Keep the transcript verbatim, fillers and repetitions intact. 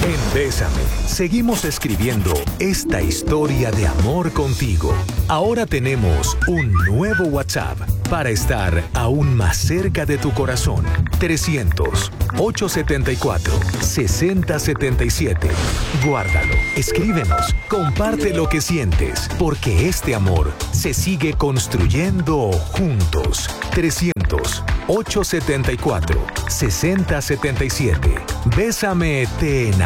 En Bésame, seguimos escribiendo esta historia de amor contigo. Ahora tenemos un nuevo WhatsApp para estar aún más cerca de tu corazón. trescientos, ochocientos setenta y cuatro, sesenta setenta y siete. Guárdalo, escríbenos, comparte lo que sientes, porque este amor se sigue construyendo juntos. trescientos, ochocientos setenta y cuatro, sesenta setenta y siete. Bésame, te enamoraré.